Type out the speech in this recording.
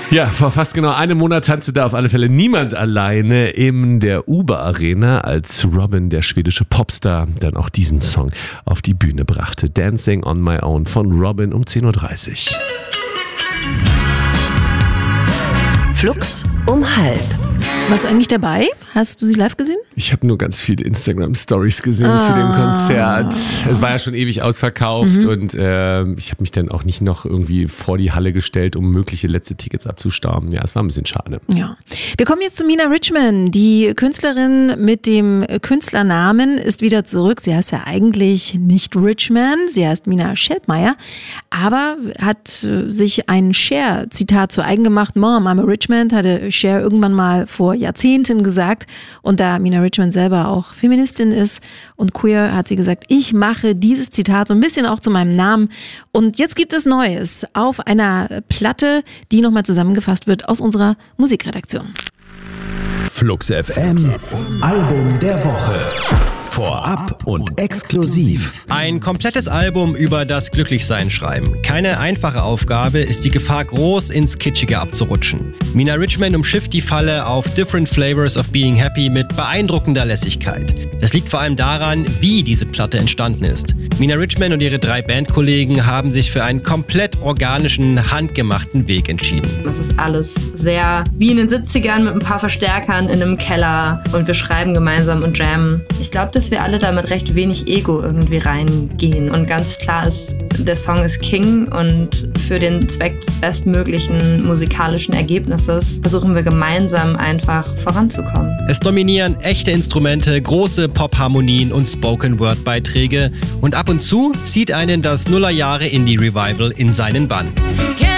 Ja, vor fast genau einem Monat tanzte da auf alle Fälle niemand alleine in der Uber Arena, als Robyn, der schwedische Popstar, dann auch diesen Song auf die Bühne brachte. Dancing on My Own von Robyn um 10.30 Uhr. Flux um 12:30. Warst du eigentlich dabei? Hast du sie live gesehen? Ich habe nur ganz viele Instagram-Stories gesehen zu dem Konzert. Es war ja schon ewig ausverkauft und ich habe mich dann auch nicht noch irgendwie vor die Halle gestellt, um mögliche letzte Tickets abzustauben. Ja, es war ein bisschen schade. Ja. Wir kommen jetzt zu Mina Richman. Die Künstlerin mit dem Künstlernamen ist wieder zurück. Sie heißt ja eigentlich nicht Richman, sie heißt Mina Scheldmeier, aber hat sich ein Cher-Zitat zu eigen gemacht. Mom, I'm a Richman, hatte Cher irgendwann mal vor Jahrzehnten gesagt. Und da Mina Richman selber auch Feministin ist und queer, hat sie gesagt, ich mache dieses Zitat so ein bisschen auch zu meinem Namen. Und jetzt gibt es Neues auf einer Platte, die nochmal zusammengefasst wird aus unserer Musikredaktion. Flux FM, Album der Woche. Vorab und exklusiv. Ein komplettes Album über das Glücklichsein schreiben. Keine einfache Aufgabe, ist die Gefahr groß, ins Kitschige abzurutschen. Mina Richman umschifft die Falle auf Different Flavors of Being Happy mit beeindruckender Lässigkeit. Das liegt vor allem daran, wie diese Platte entstanden ist. Mina Richman und ihre 3 Bandkollegen haben sich für einen komplett organischen, handgemachten Weg entschieden. Das ist alles sehr wie in den 70ern mit ein paar Verstärkern in einem Keller und wir schreiben gemeinsam und jammen. Ich glaube, dass wir alle da mit recht wenig Ego irgendwie reingehen. Und ganz klar ist, der Song ist King und für den Zweck des bestmöglichen musikalischen Ergebnisses versuchen wir gemeinsam einfach voranzukommen. Es dominieren echte Instrumente, große Pop-Harmonien und Spoken-Word-Beiträge und ab und zu zieht einen das Nullerjahre-Indie-Revival in seinen Bann.